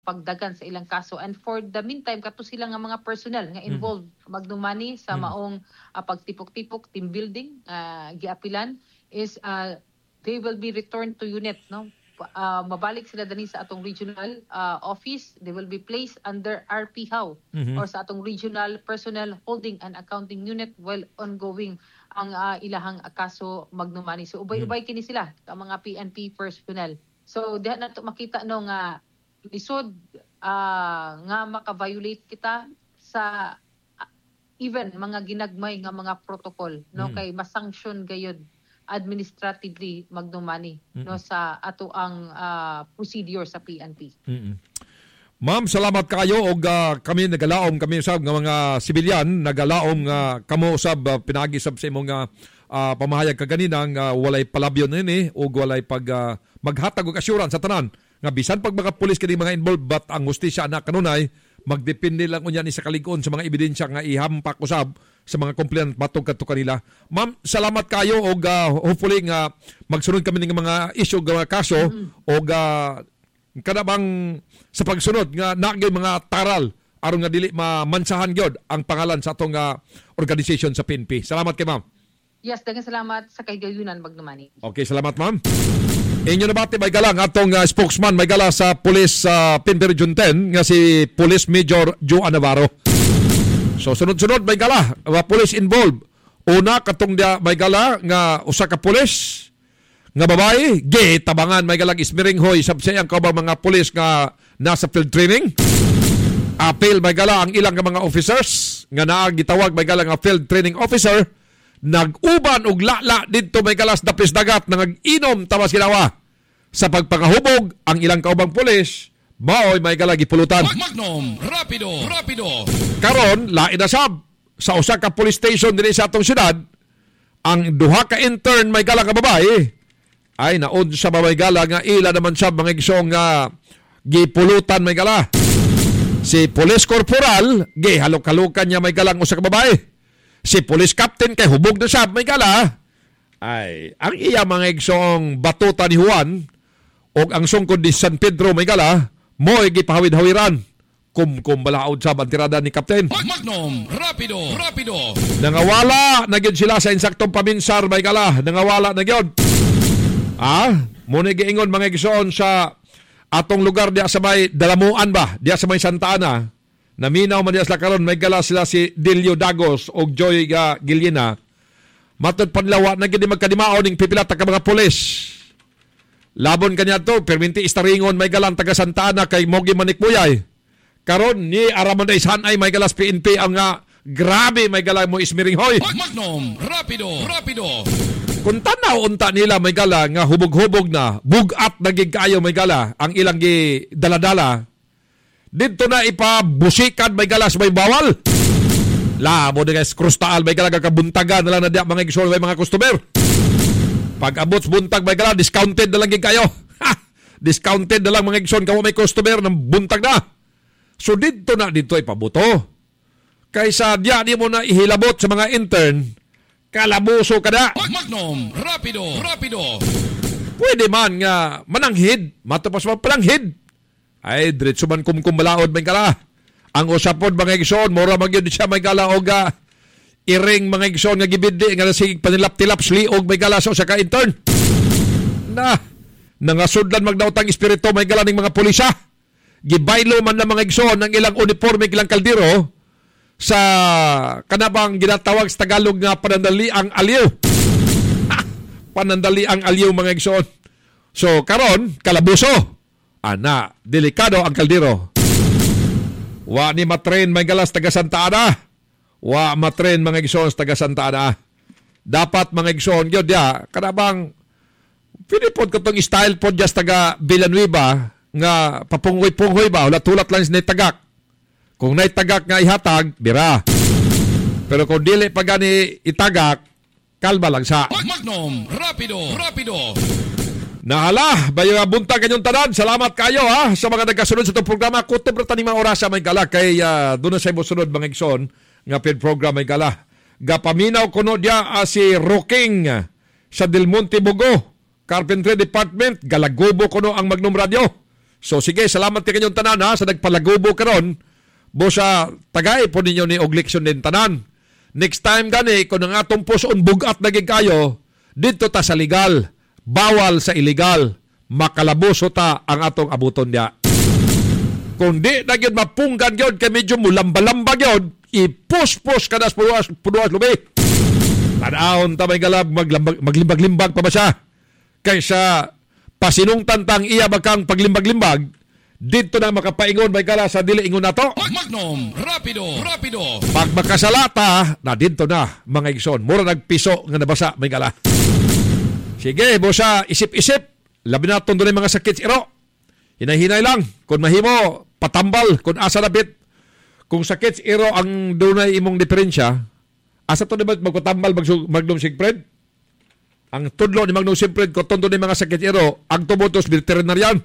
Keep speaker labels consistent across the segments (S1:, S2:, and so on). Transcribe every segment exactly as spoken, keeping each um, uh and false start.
S1: pagdagan sa ilang kaso. And for the meantime, kato sila nga mga personnel nga involved mm. magdumani sa mm. maong uh, pagtipok-tipok, team building, uh, giapilan, is uh, they will be returned to unit, no? Uh, mabalik sila dani sa atong regional uh, office. They will be placed under R P H A W mm-hmm. or sa atong regional personnel holding and accounting unit while ongoing ang uh, ilahang kaso magdumani. So ubay-ubay kini sila ang mga P N P personnel. So diha nato makita no nga lisod uh, nga maka-violate kita sa uh, even mga ginagmay nga mga protocol no mm. kay masanction gayud administratively magdumani mm-hmm. no sa ato ang uh, procedure sa P N P.
S2: Mm-hmm. Ma'am, salamat kayo og uh, kami nagalaom kami usab nga mga sibilyan nagalaom nga uh, kamo usab uh, pinagi sab sa imong uh, uh, pamahayag kaganina nga uh, walay palabyon nini og walay pag uh, maghatag og assurance sa tanan nga bisan pag mga pulis kini mga involved but ang hustisya na kanunay magdepende lang unya ni sa kalig-on sa mga ebidensya nga ihampak usab sa mga complainant matong kadto kanila. Ma'am, salamat kayo og uh, hopefully nga magsunod kami ng mga issue nga kaso mm-hmm. og uh, kada bang sa pagsunod nga naagay mga taral aron nga dili mamansahan gyud ang pangalan sa atong uh, organization sa P N P. Salamat kay ma'am.
S1: Yes, daghang salamat sa kayunan magdumani.
S2: Okay, salamat ma'am. Inyo na bati may galang atong uh, spokesman may gala sa Police uh, P N P Region ten nga si Police Major Joe Navarro. So sunod-sunod may gala, mga police involved. Una katong dia may gala nga usa ka police nga babae, gi tabangan may galang ismiring hoy sabsay ang kaubang mga police nga nasa field training. Apil may gala ang ilang mga officers nga naa gitawag may gala nga field training officer nag-uban og lala didto may galas dapis dagat nag-inom tawas ginawa sa pagpangahubog ang ilang kaubang police. Maoy may galagi pulutan.
S3: Magnum, rapido, rapido.
S2: Karon, lain na sab sa usa ka police station dinhi sa atong syudad, ang duha ka intern may gala nga babae ay naon sa may gala nga ila naman sab mga igsoong nga gipulutan may gala. Si Police Corporal, gi halok-halokan niya may galang usa ka babae. Si Police Captain kay hubog na sab may gala. Ay, ang iya mga igsoong batuta ni Juan og ang sungkod di San Pedro may gala mo'y gipahawid-hawiran. Kum-kum balaod sa bantirada ni Captain.
S3: Magnum, rapido, rapido.
S2: Nangawala na gyud sila sa insaktong paminsar may gala. Nangawala na gyud. Ah, muna giingon mga igsoon sa atong lugar diya sa may Dalamuan ba? Diya sa may Santa Ana. Naminaw man diya sila karon may gala sila si Delio Dagos o Joy uh, Giliena. Matod panlawa na gyud magkadimaon ning pipila ta ka mga pulis. Labon kanya to, perminti istaringon may galang taga Santa Ana kay Mogi Manikbuyay. Karon ni Araman da Isanay may galas P N P ang nga grabe may galang mo ismiring hoy.
S3: Magnum, rapido, rapido.
S2: Kung tanaw unta nila may gala nga hubog-hubog na, bugat na gigkayo may gala ang ilang gi daladala. Dito na ipabusikan may galas may bawal. Labo na guys, krustal may gala kakabuntagan na lang na diya mga igsoon may mga customer. Pag abot buntag may gala, discounted na lang kayo. Ha! Discounted na lang mga igsoon kamo may customer ng buntag na. So dito na dito ay pabuto. Kaysa diya di mo na ihilabot sa mga intern, kalabuso ka na.
S3: Magnum, rapido, rapido.
S2: Pwede man nga mananghid, matapas man palanghid. Ay, diretso man kumkum balaod may gala. Ang usapod mga igsoon, mura magyod siya may gala o ga iring mga igsoon nga gibidi nga nasig panilap-tilap sliog may gala sa usa ka intern. Na, nangasudlan magdaotang espiritu may gala ning mga pulisya. Gibaylo man na mga igsoon ang ilang uniforme ilang kaldero sa kanabang ginatawag sa Tagalog nga panandali ang aliw. Panandali ang aliw mga igsoon. So karon kalabuso. Ana, delikado ang kaldero. Wa ni matrain may galas taga Santa Ana. Wa matren mga igsoon taga Santa Ana. Dapat mga igsoon gyud ya kanabang pinipod ko tong style pod just taga Villanueva nga papunghoy-punghoy ba ulat-ulat lang ni tagak. Kung nay tagak nga ihatag bira. Pero kung dili pa gani itagak kalma lang sa.
S3: Magnum, rapido, rapido.
S2: Nahala, bayo nga buntag kanyong tanan. Salamat kayo ha sa mga nagkasunod sa itong programa. Kutob na tanimang orasa may gala kay uh, doon na sa sunod mga igsoon nga pin program may gala. Gapaminaw kuno dia uh, si Roking sa Del Monte Bugo, Carpentry Department, Galagobo kuno ang Magnum Radio. So sige, salamat kay kanyong tanan ha, sa nagpalagubo karon. Bosa, tagay po ninyo ni og leksyon din tanan. Next time gani, kung ang atong puson bugat naging kayo, dito ta sa legal. Bawal sa illegal. Makalabuso ta ang atong abuton niya. Kung di na yun mapunggan yun, kay medyo mulamba-lamba yun, ipus-pus ka na sa punuas, punuas lubi. Tanaon ta may galab, maglimbag-limbag pa ba siya? Kaysa pasinungtan tang iya bakang paglimbag-limbag, dito na makapaingon may kala sa dili ingon nato.
S3: Magnum Rapido, Rapido.
S2: Pag makasalata na dito na mga igsoon, mura nagpiso nga nabasa may kala. Sige, bosa, isip-isip. Labi na tondo na mga sakit iro. Hinay-hinay lang. Kung mahimo, patambal. Kung asa nabit. Kung sakit iro ang dunay imong diferensya, asa to naman magpatambal Magnum Sigfred? Ang tudlo ni Magnum Sigfred kung tondo na mga sakit iro, ang tumutos veterinarian.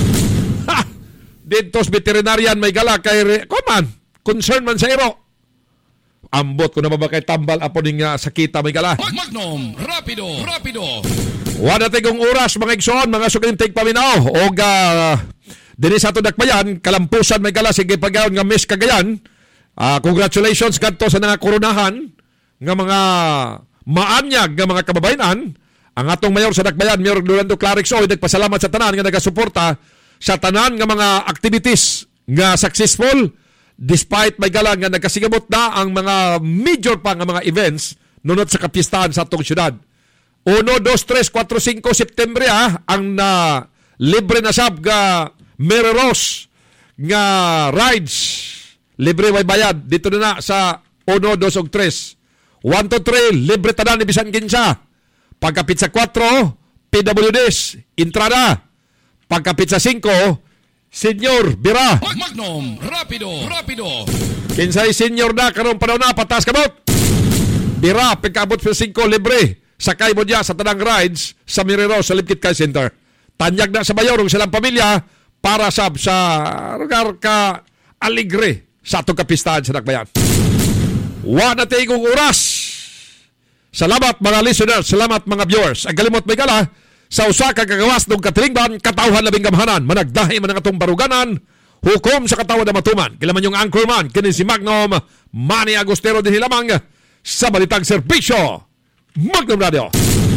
S2: Dito sa veterinarian may gala kay kuman, concern man sa iro. Ambot ko na ba kay tambal apo ning uh, sakita may gala.
S3: Magnum Rapido, Rapido.
S2: Wala tayong oras mga igsoon, mga sugintig paminaw o uh, dinis ato dakbayan, kalampusan may gala sige pagyaon nga Miss Cagayan. Uh, congratulations kadto sa nakakoronahan nga mga maanyag nga mga kababayan. Ang atong mayor sa dakbayan, Mayor Rolando Clarix Oy, nagpasalamat sa tanan nga nagasuporta sa tanan nga mga activities nga successful despite may galang nga nagkasigabot na ang mga major pa nga mga events nunot sa kapistahan sa atong syudad. one, two, three, four, five September ha, ang na libre na sab nga Mereros nga rides. Libre way bayad dito na, na sa one, two, three. one, two, three, libre tanan ni bisan kinsa. Pagkapit sa four, P W Ds, entrada. Pagkapit sa five, Senior, bira.
S3: Magnum Rapido, Rapido.
S2: Kinsay senior na karon panahon na patas kabot. Bira pagkabot sa five libre. Sakay mo diya sa tanang rides sa Mirero sa Lipkit Kai Center. Tanyag na sa mayor ug silang pamilya para sab sa lugar ka aligre sa atong kapistahan sa Dakbayan. Wa na tigong oras. Salamat mga listeners, salamat mga viewers. Ang kalimot may gala sa usa ka kagawas ng katilingban, katawhan labing gamhanan, managdahi man ang atong baruganan, hukom sa katawan na matuman. Kilaman yung anchorman, kinin si Magnum, Manny Agostero din hilamang sa Balitang Serbisyo, Magnum Radio.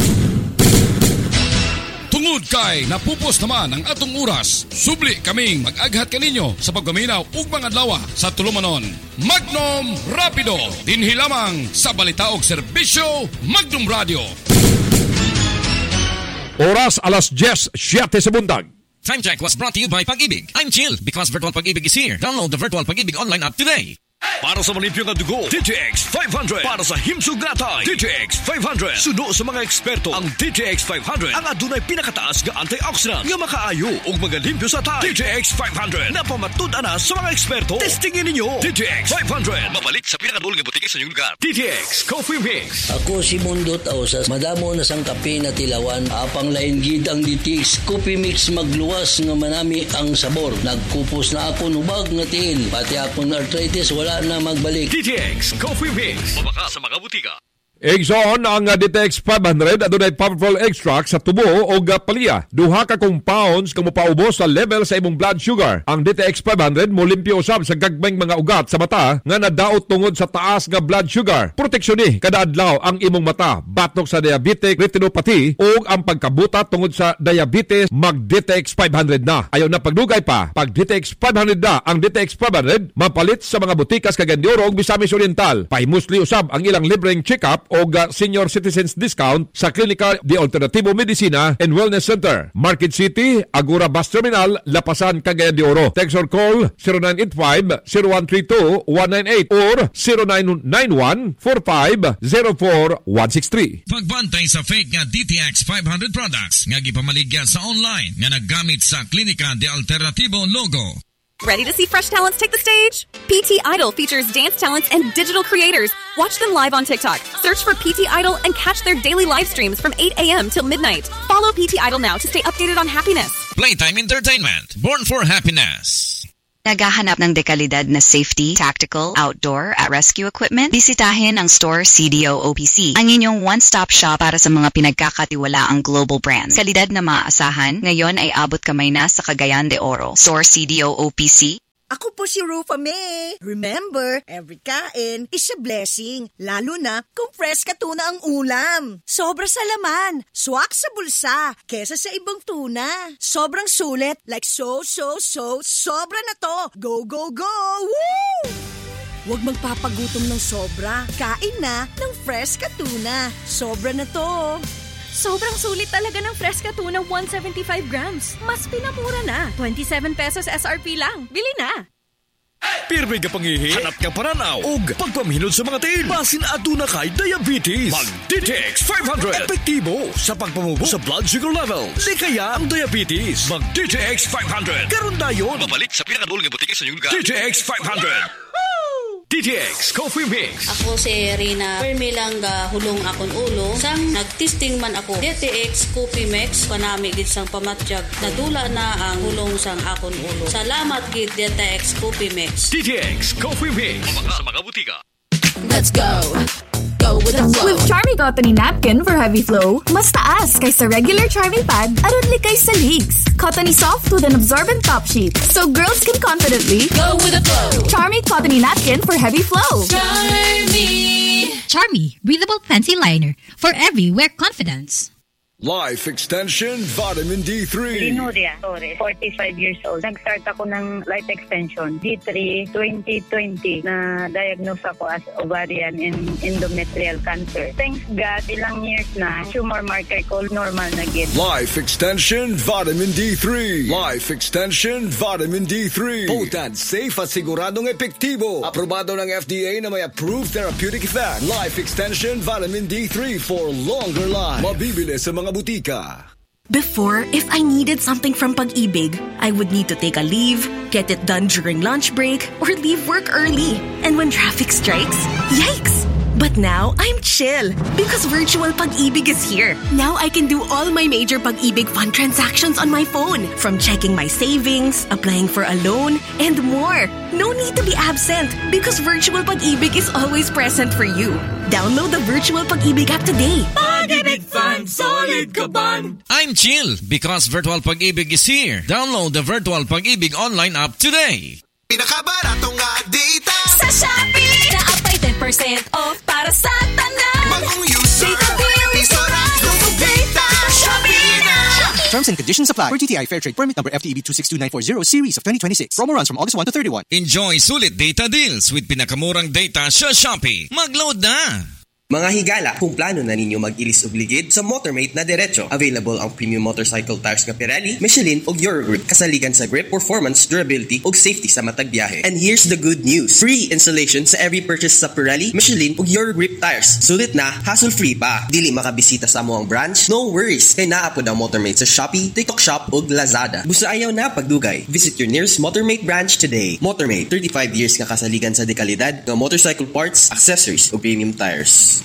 S3: Tungod kay napupos naman ang atong oras, subli kaming mag-aghat kaninyo sa pagpaminaw ug mga adlaw sa tulumanon. Magnum Rapido, dinhi lamang sa Balita ug Serbisyo, Magnum Radio.
S2: Oras alas diyes siyete sa bundag.
S4: Time check was brought to you by Pag-ibig. I'm chill because Virtual Pag-ibig is here. Download the Virtual Pag-ibig online app today.
S5: Para sa malimpyong at dugo, D T X five hundred. Para sa himsugatay, D T X five hundred. Sudo sa mga eksperto, ang D T X five hundred ang adunay pinakataas nga antioxidant nga makaayo ug magalimpyo sa tay. D T X five hundred na pamatud-an na sa mga eksperto. Testingin ninyo. D T X five hundred. Mabalik sa pinakadulong nga butiki sa inyong lugar. D T X Coffee Mix.
S6: Ako si Mundot Ausas. Madamo na sang kape na tilawan. Apang lain gid ang D T X Coffee Mix magluwas nga manami ang sabor. Nagkupos na ako nubag nga tiil. Pati akong arthritis wala na magbalik.
S5: D T X Coffee Mix. Mabaka sa mga butika.
S2: Exxon ang D T X five hundred adunay powerful extract sa tubo o palya. Duha ka compounds kang mopaubos sa level sa imong blood sugar. Ang D T X five hundred mo limpyo usab sa gagmayng mga ugat sa mata nga nadaot tungod sa taas nga blood sugar. Proteksyon ni kada adlaw ang imong mata batok sa diabetic retinopathy o ang pagkabuta tungod sa diabetes. Mag D T X five hundred na. Ayaw na pagdugay pa. Pag D T X five hundred na ang D T X five hundred mapalit sa mga butikas kag Andioro ug Misamis Oriental. Pahimusli usab ang ilang libreng check-up o senior citizens discount sa Klinika de Alternativo Medicina and Wellness Center, Market City, Agora Bus Terminal, Lapasan, Cagayan de Oro. Text or call zero nine eight five, zero one three two, one nine eight or zero nine nine one, four five zero four, one six three.
S4: Pagbantay sa fake nga D T X five hundred products nga gipamaligya sa online nga naggamit sa Klinika de Alternativo logo.
S7: Ready to see fresh talents take the stage? P T Idol features dance talents and digital creators. Watch them live on TikTok. Search for P T Idol and catch their daily live streams from eight a.m. till midnight. Follow P T Idol now to stay updated on happiness.
S4: Playtime Entertainment, born for happiness.
S8: Naghahanap ng dekalidad na safety, tactical, outdoor at rescue equipment? Bisitahin ang store C D O O P C, ang inyong one-stop shop para sa mga pinagkakatiwalaang global brands. Kalidad na maaasahan, ngayon ay abot kamay na sa Cagayan de Oro. Store C D O O P C.
S9: Ako po si Rufa May. Remember, every kain is a blessing. Lalo na kung fresh ka tuna ang ulam. Sobra sa laman, swak sa bulsa, kesa sa ibang tuna. Sobrang sulit, like so, so, so, sobra na to. Go, go, go! Woo! Huwag magpapagutom ng sobra. Kain na ng fresh ka tuna. Sobra na to.
S10: Sobrang sulit talaga ng Fresca Tuna one seventy-five grams. Mas pinamura na. twenty-seven pesos S R P lang. Bili na!
S5: Pirmi ka pangihi, hanap ka paranaw, ug pagpaminod sa mga tiil. Basin aduna kay diabetes. Mag-D T X five hundred. Epektibo sa pagpamubo sa blood sugar levels. Likaya ang diabetes. Mag-D T X five hundred. Karon dayon. Babalik sa pinakadulong nga butika sa inyong lugar. D T X five hundred. D T X Coffee Mix.
S11: Ako si Rina Permilang uh, hulong akon ulo. Sang nagtesting man ako. D T X Coffee Mix panami gid sang pamatjag. Nadula na ang hulong sang akon ulo. Salamat gid D T X Coffee Mix.
S5: D T X Coffee Mix. Sa mga butika.
S12: Let's go. Go with the flow. With Charmy Cotton Napkin for heavy flow, mas taas kaysa regular Charmy pad aron likay sa leaks. Cottony soft with an absorbent top sheet, so girls can confidently go with the flow. Charmy Cotton Napkin for heavy flow.
S13: Charmy. Charmy, breathable fancy liner for every wear confidence.
S5: Life Extension Vitamin D three.
S14: Linuria Torres, forty-five years old. Nag-start ako ng life extension D three twenty twenty na diagnose ako as ovarian and endometrial cancer. Thanks God, ilang years na, tumor marker ko normal na gid.
S5: Life Extension Vitamin D three. Life Extension Vitamin D three. Potent, safe at siguradong epektibo. Aprobado ng F D A na may approved therapeutic effect. Life Extension Vitamin D three for longer life. Mabibili sa mga butika.
S15: Before, if I needed something from Pag-ibig, I would need to take a leave, get it done during lunch break, or leave work early. And when traffic strikes, yikes! But now, I'm chill because virtual Pag-ibig is here. Now I can do all my major Pag-ibig fund transactions on my phone, from checking my savings, applying for a loan, and more. No need to be absent because virtual Pag-ibig is always present for you. Download the virtual Pag-ibig app today.
S16: Pag-ibig Fund, solid ka ban!
S4: I'm chill because virtual Pag-ibig is here. Download the virtual Pag-ibig online app today.
S16: Pinakabarato nga data
S12: sa Shopee! Na-apply ten percent off para sa tanan!
S16: Bagong user, emisora, Google Data, Shopee na!
S17: Terms and conditions apply. For T T I Fair Trade Permit number F T E B two six two nine four zero series of twenty twenty-six. Promo runs from August first to thirty-one.
S4: Enjoy sulit data deals with pinakamurang data sa Shopee. Mag-load na!
S18: Mga higala, kung plano na ninyo mag-ilis obligid sa Motormate na diretso, available ang premium motorcycle tires nga Pirelli, Michelin ug Eurogrip, kasaligan sa grip, performance, durability ug safety sa matag biyahe. And here's the good news. Free installation sa every purchase sa Pirelli, Michelin ug Eurogrip tires. Sulit na, hassle-free pa. Dili makabisita sa amuang branch? No worries. Kay naa pod ang Motormate sa Shopee, TikTok Shop ug Lazada. Busa ayaw na pagdugay. Visit your nearest Motormate branch today. Motormate, thirty-five years nga kasaligan sa dekalidad nga motorcycle parts, accessories ug premium tires.